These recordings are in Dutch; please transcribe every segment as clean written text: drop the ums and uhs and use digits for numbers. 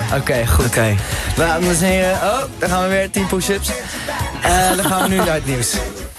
Oké, goed. Oké. Nou, dames en heren. Oh, daar gaan we weer. 10 push-ups. Dan gaan we nu naar het nieuws.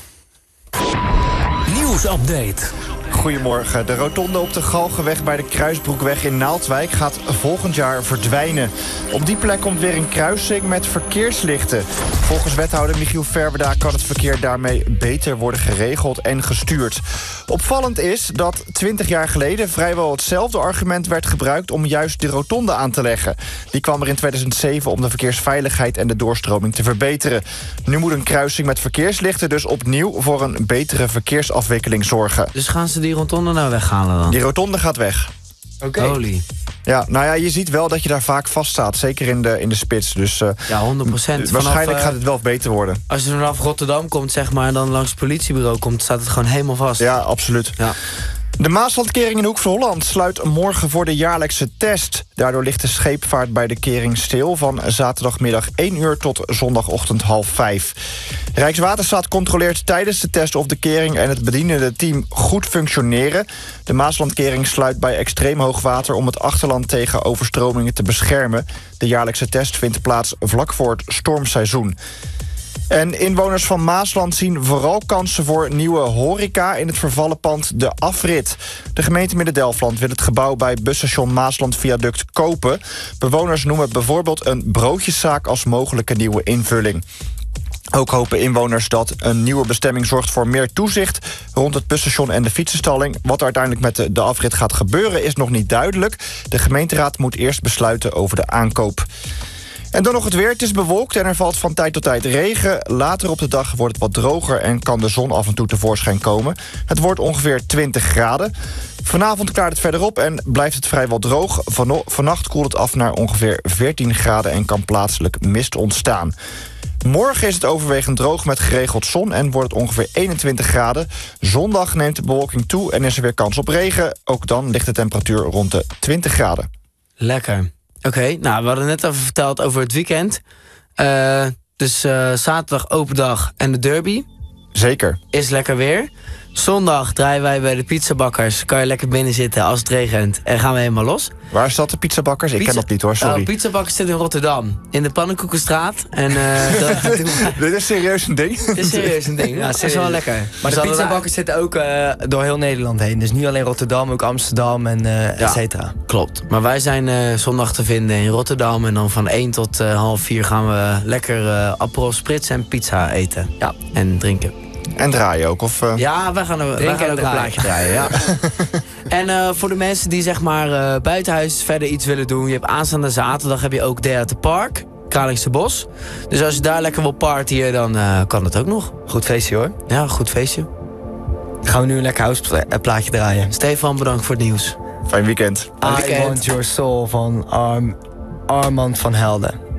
Nieuwsupdate. Goedemorgen. De rotonde op de Galgenweg bij de Kruisbroekweg in Naaldwijk gaat volgend jaar verdwijnen. Op die plek komt weer een kruising met verkeerslichten. Volgens wethouder Michiel Verwerda kan het verkeer daarmee beter worden geregeld en gestuurd. Opvallend is dat 20 jaar geleden vrijwel hetzelfde argument werd gebruikt om juist de rotonde aan te leggen. Die kwam er in 2007 om de verkeersveiligheid en de doorstroming te verbeteren. Nu moet een kruising met verkeerslichten dus opnieuw voor een betere verkeersafwikkeling zorgen. Dus gaan ze die rotonde nou weghalen dan? Die rotonde gaat weg. Oké. Holy. Ja, nou ja, je ziet wel dat je daar vaak vaststaat. Zeker in de spits. Dus Ja, 100%. waarschijnlijk gaat het wel beter worden. Als je vanaf Rotterdam komt, zeg maar, en dan langs het politiebureau komt, staat het gewoon helemaal vast. Ja, absoluut. Ja. De Maaslandkering in Hoek van Holland sluit morgen voor de jaarlijkse test. Daardoor ligt de scheepvaart bij de kering stil van zaterdagmiddag 1 uur tot zondagochtend 4:30. Rijkswaterstaat controleert tijdens de test of de kering en het bedienende team goed functioneren. De Maaslandkering sluit bij extreem hoog water om het achterland tegen overstromingen te beschermen. De jaarlijkse test vindt plaats vlak voor het stormseizoen. En inwoners van Maasland zien vooral kansen voor nieuwe horeca in het vervallen pand De Afrit. De gemeente Midden-Delfland wil het gebouw bij busstation Maasland Viaduct kopen. Bewoners noemen bijvoorbeeld een broodjeszaak als mogelijke nieuwe invulling. Ook hopen inwoners dat een nieuwe bestemming zorgt voor meer toezicht rond het busstation en de fietsenstalling. Wat er uiteindelijk met de afrit gaat gebeuren is nog niet duidelijk. De gemeenteraad moet eerst besluiten over de aankoop. En dan nog het weer. Het is bewolkt en er valt van tijd tot tijd regen. Later op de dag wordt het wat droger en kan de zon af en toe tevoorschijn komen. Het wordt ongeveer 20 graden. Vanavond klaart het verder op en blijft het vrijwel droog. Vannacht koelt het af naar ongeveer 14 graden en kan plaatselijk mist ontstaan. Morgen is het overwegend droog met geregeld zon en wordt het ongeveer 21 graden. Zondag neemt de bewolking toe en is er weer kans op regen. Ook dan ligt de temperatuur rond de 20 graden. Lekker. Oké, nou, we hadden net even verteld over het weekend. Dus zaterdag open dag en de derby. Zeker. Is lekker weer. Zondag draaien wij bij de pizzabakkers. Kan je lekker binnen zitten als het regent. En gaan we helemaal los. Waar is dat, de pizzabakkers? Ik ken dat niet hoor, sorry. Pizzabakkers zit in Rotterdam. In de Pannenkoekenstraat. En dat doen wij. Dit is serieus een ding? Dit is serieus een ding. Ja, dat is wel lekker. Maar de pizzabakkers zitten ook door heel Nederland heen. Dus niet alleen Rotterdam, ook Amsterdam en et cetera. Klopt. Maar wij zijn zondag te vinden in Rotterdam. En dan van 1 tot 3:30 gaan we lekker Aperol Spritz en pizza eten. Ja. En drinken. En draaien ook? Of, Ja, wij gaan ook een plaatje draaien. Ja. En voor de mensen die zeg maar buitenhuis verder iets willen doen. Je hebt aanstaande zaterdag heb je ook Day at the Park. Kralingse Bos. Dus als je daar lekker wil partyen, dan kan het ook nog. Goed feestje hoor. Ja, goed feestje. Gaan we nu een lekker house plaatje draaien. Stefan, bedankt voor het nieuws. Fijn weekend. I Want Your Soul van Armand van Helden.